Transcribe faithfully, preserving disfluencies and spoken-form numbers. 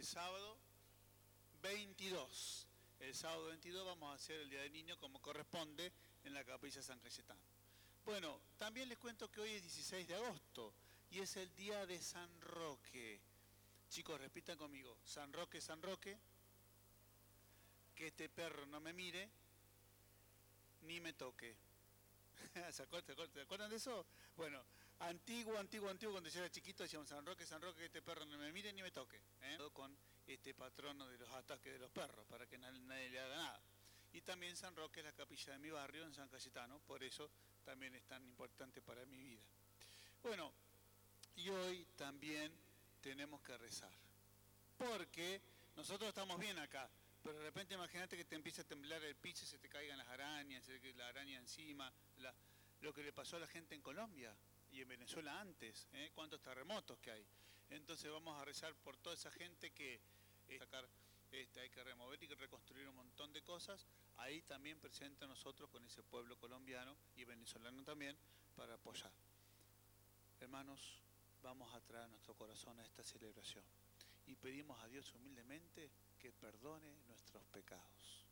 el sábado veintidós. El sábado veintidós vamos a hacer el Día del Niño como corresponde en la Capilla San Cayetano. Bueno, también les cuento que hoy es dieciséis de agosto y es el Día de San Roque. Chicos, repitan conmigo. San Roque, San Roque, que este perro no me mire ni me toque. ¿Se acuerdan, ¿Se acuerdan de eso? Bueno, antiguo, antiguo, antiguo, cuando yo era chiquito decíamos San Roque, San Roque, que este perro no me mire ni me toque. ¿eh? Con este patrono de los ataques de los perros, para que nadie, nadie le haga nada. Y también San Roque es la capilla de mi barrio, en San Cayetano, por eso también es tan importante para mi vida. Bueno, y hoy también tenemos que rezar, porque nosotros estamos bien acá, pero de repente imagínate que te empieza a temblar el piso y se te caigan las arañas, la araña encima, la, lo que le pasó a la gente en Colombia y en Venezuela antes, ¿eh? Cuántos terremotos que hay. Entonces vamos a rezar por toda esa gente que eh, sacar, este, hay que remover y que reconstruir un montón de cosas, ahí también presente a nosotros con ese pueblo colombiano y venezolano también para apoyar. Hermanos, vamos a traer nuestro corazón a esta celebración y pedimos a Dios humildemente que perdone nuestros pecados.